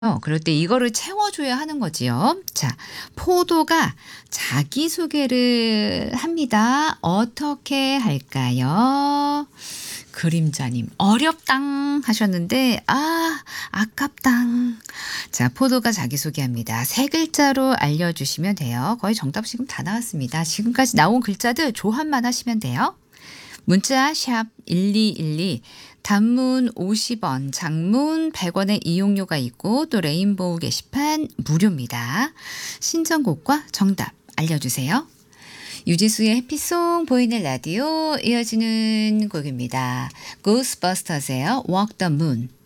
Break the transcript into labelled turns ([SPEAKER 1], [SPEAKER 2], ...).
[SPEAKER 1] 그럴 때 이거를 채워줘야 하는 거지요. 자, 포도가 자기소개를 합니다. 어떻게 할까요? 그림자님, 어렵당 하셨는데, 아깝당. 자, 포도가 자기소개합니다. 세 글자로 알려주시면 돼요. 거의 정답 지금 다 나왔습니다. 지금까지 나온 글자들 조합만 하시면 돼요. 문자 샵 1212, 단문 50원, 장문 100원의 이용료가 있고 또 레인보우 게시판 무료입니다. 신청곡과 정답 알려주세요. 유지수의 해피송 보이는 라디오 이어지는 곡입니다. 고스버스터즈의 Walk the Moon.